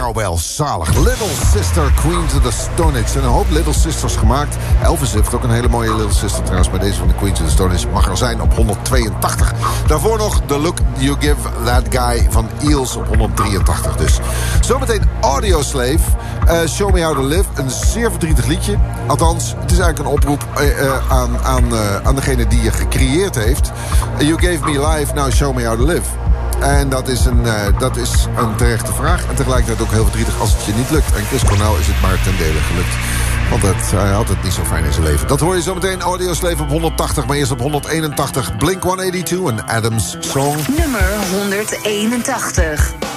Nou wel, zalig. Little Sister, Queens of the Stone Age. Er zijn een hoop Little Sisters gemaakt. Elvis heeft ook een hele mooie Little Sister trouwens. Maar deze van de Queens of the Stone Age mag er zijn op 182. Daarvoor nog The Look You Give That Guy van Eels op 183 dus. Zometeen Audioslave, Show Me How to Live. Een zeer verdrietig liedje. Althans, het is eigenlijk een oproep aan degene die je gecreëerd heeft. You gave me life, now show me how to live. En dat is een terechte vraag. En tegelijkertijd ook heel verdrietig als het je niet lukt. En Chris Cornell is het maar ten dele gelukt. Want hij had het niet zo fijn in zijn leven. Dat hoor je zo meteen. Audioslave op 180, maar eerst op 181. Blink-182 en Adam's Song. Nummer 181.